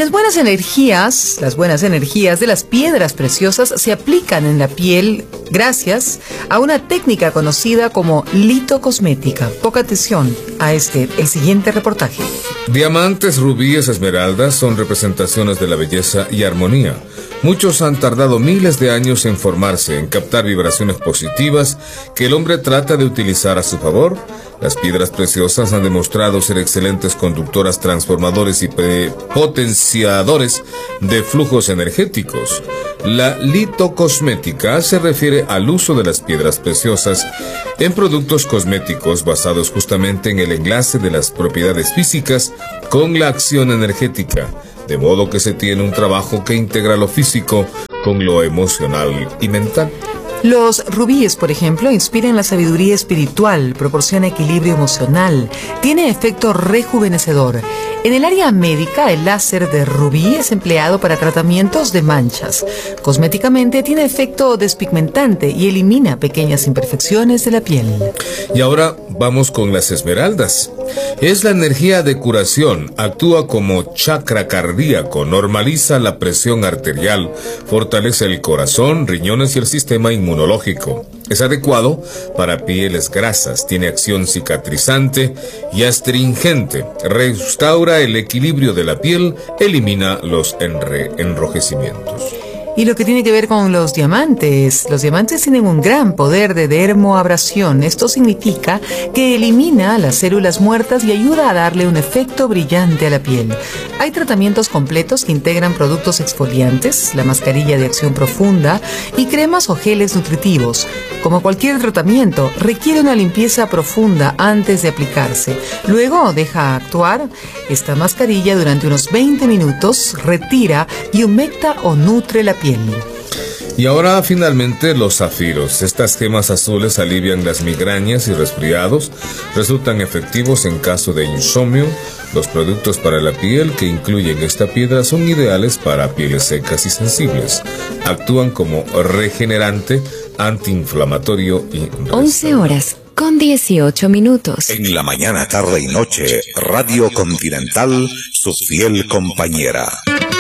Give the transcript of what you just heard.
las buenas energías de las piedras preciosas se aplican en la piel gracias a una técnica conocida como litocosmética. Poca atención a el siguiente reportaje. Diamantes, rubíes, esmeraldas son representaciones de la belleza y armonía. Muchos han tardado miles de años en formarse, en captar vibraciones positivas que el hombre trata de utilizar a su favor. Las piedras preciosas han demostrado ser excelentes conductoras, transformadores y potenciadores de flujos energéticos. La litocosmética se refiere al uso de las piedras preciosas en productos cosméticos basados justamente en el enlace de las propiedades físicas con la acción energética, de modo que se tiene un trabajo que integra lo físico con lo emocional y mental. Los rubíes, por ejemplo, inspiran la sabiduría espiritual, proporciona equilibrio emocional, tiene efecto rejuvenecedor. En el área médica, el láser de rubí es empleado para tratamientos de manchas. Cosméticamente, tiene efecto despigmentante y elimina pequeñas imperfecciones de la piel. Y ahora vamos con las esmeraldas. Es la energía de curación, actúa como chakra cardíaco, normaliza la presión arterial, fortalece el corazón, riñones y el sistema inmunológico. Es adecuado para pieles grasas, tiene acción cicatrizante y astringente, restaura el equilibrio de la piel, elimina los enrojecimientos. Y lo que tiene que ver con los diamantes tienen un gran poder de dermoabrasión. Esto significa que elimina las células muertas y ayuda a darle un efecto brillante a la piel. Hay tratamientos completos que integran productos exfoliantes, la mascarilla de acción profunda y cremas o geles nutritivos. Como cualquier tratamiento, requiere una limpieza profunda antes de aplicarse. Luego deja actuar esta mascarilla durante unos 20 minutos, retira y humecta o nutre la piel. Y ahora finalmente los zafiros. Estas gemas azules alivian las migrañas y resfriados, resultan efectivos en caso de insomnio. Los productos para la piel que incluyen esta piedra son ideales para pieles secas y sensibles. Actúan como regenerante, antiinflamatorio y 11:18. En la mañana, tarde y noche, Radio Continental, su fiel compañera.